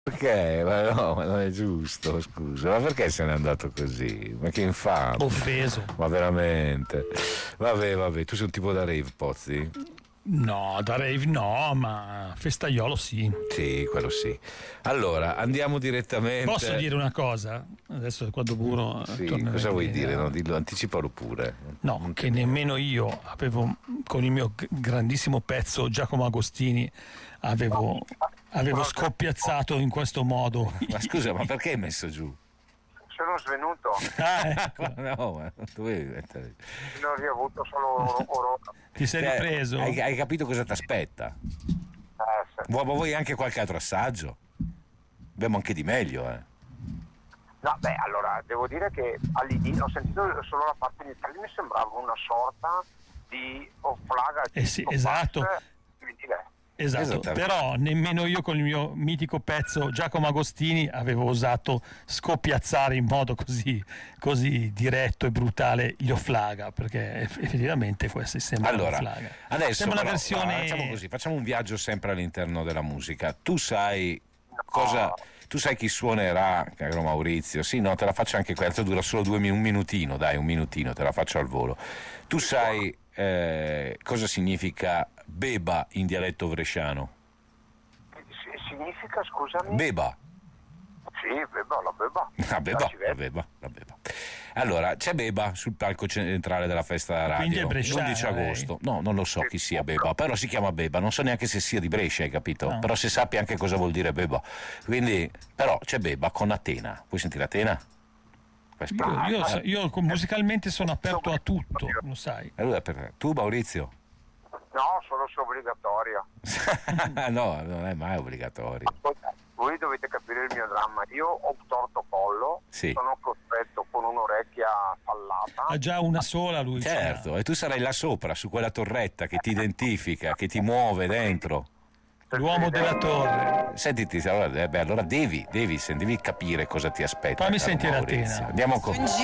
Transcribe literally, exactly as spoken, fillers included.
Perché? Ma no, ma non è giusto, scusa, ma perché se n'è andato così? Ma che infame. Offeso. Ma veramente. Vabbè, vabbè, tu sei un tipo da rave, Pozzi? No, da rave no, ma festaiolo sì. Sì, quello sì. Allora, andiamo direttamente. Posso dire una cosa? Adesso quando Buro Sì, tornerà cosa in vuoi linea. dire? No, dillo, anticipalo pure. No, Non che te- nemmeno io avevo, con il mio g- grandissimo pezzo Giacomo Agostini, avevo, avevo scoppiazzato in questo modo. Ma scusa, ma perché hai messo giù? Sono svenuto, Ah, ecco. No, ma non dovevi mettere. non ho avuto solo oro. Ti sei Cioè, ripreso? Hai, hai capito cosa ti aspetta? Eh, sì. Vuoi, vuoi anche qualche altro assaggio? Abbiamo anche di meglio, eh. No, beh, allora, devo dire che all'inizio ho sentito solo la parte iniziale, mi sembrava una sorta di oflaga. Eh sì, esatto. Quindi, beh, Esatto, Esattamente. però nemmeno io con il mio mitico pezzo Giacomo Agostini avevo osato scoppiazzare in modo così, così diretto e brutale gli Oflaga, perché eff- effettivamente questi sembra Allora, una Oflaga. adesso Sembra una però, versione... va, facciamo così, facciamo un viaggio sempre all'interno della musica. Tu sai cosa, tu sai chi suonerà, caro Maurizio? Sì, no, te la faccio anche questa, dura solo due min- un minutino, dai, un minutino, te la faccio al volo. Tu sai eh, cosa significa beba in dialetto bresciano? si- significa, scusami? Beba. Sì, beba, la beba. La beba, La civetta. la beba, la beba. Allora, c'è Beba sul palco centrale della festa radio. Quindi è bresciana, l'undici agosto. No, non lo so chi sia Beba, però si chiama Beba. Non so neanche se sia di Brescia, hai capito? No. Però se sappia anche cosa vuol dire Beba. Quindi, però c'è Beba con Atena. Vuoi sentire Atena? Aspetta. Io, io- io con- musicalmente sono aperto a tutto, lo sai. Allora, per... tu Maurizio? No, solo se obbligatoria. No, non è mai obbligatorio. Poi, voi dovete capire il mio dramma. Io ho un torto collo, Sì. sono costretto con un'orecchia fallata. Ha già una sola lui. Certo, e tu sarai là sopra, su quella torretta che ti identifica, che ti muove dentro. L'uomo della torre. Sentiti, allora, eh, beh, allora devi, devi, se- devi capire cosa ti aspetta. Fammi caro sentire Maurizio. Atena. Andiamo con...